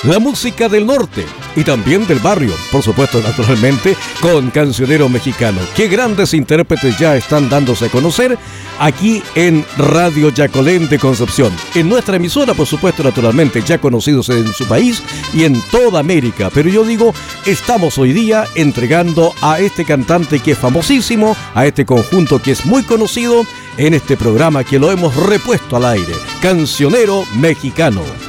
la música del norte y también del barrio, por supuesto, naturalmente, con Cancionero Mexicano. Qué grandes intérpretes ya están dándose a conocer aquí en Radio Yacolén de Concepción. En nuestra emisora, por supuesto, naturalmente, ya conocidos en su país y en toda América. Pero yo digo, estamos hoy día entregando a este cantante que es famosísimo, a este conjunto que es muy conocido en este programa que lo hemos repuesto al aire. Cancionero Mexicano.